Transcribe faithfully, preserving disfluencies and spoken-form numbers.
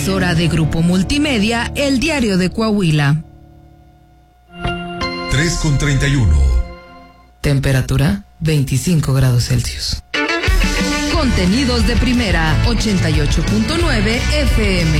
emisora de Grupo Multimedia, El Diario de Coahuila. tres con treinta y uno. Temperatura veinticinco grados Celsius. Contenidos de primera, ochenta y ocho punto nueve F M.